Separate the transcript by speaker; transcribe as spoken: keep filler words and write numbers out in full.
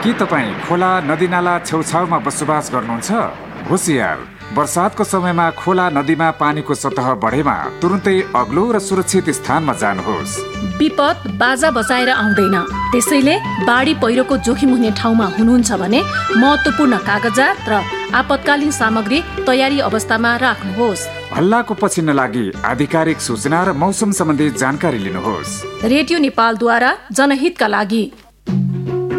Speaker 1: के तपाईँ खोला नदीनाला छेउछाउमा बसोबास गर्नुहुन्छ? होसियार, वर्षातको समयमा खोला नदीमा पानीको सतह बढेमा तुरुन्तै अग्लो र सुरक्षित स्थानमा जानुहोस्।
Speaker 2: विपद बाजा बजाएर आउँदैन, त्यसैले बाढी पहिरोको जोखिम हुने ठाउँमा हुनुहुन्छ भने महत्त्वपूर्ण कागजात र आपतकालीन सामग्री तयारी अवस्थामा राख्नुहोस्।
Speaker 1: हल्लाको पछि नलागी आधिकारिक सूचना र मौसम सम्बन्धी जानकारी लिनुहोस्।
Speaker 2: रेडियो नेपालद्वारा जनहितका लागि